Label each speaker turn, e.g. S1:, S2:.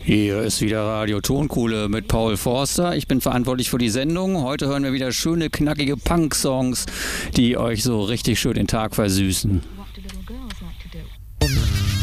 S1: Hier ist wieder Radio Tonkuhle mit Paul Forster. Ich bin verantwortlich für die Sendung. Heute hören wir wieder schöne, knackige Punk-Songs, die euch so richtig schön den Tag versüßen.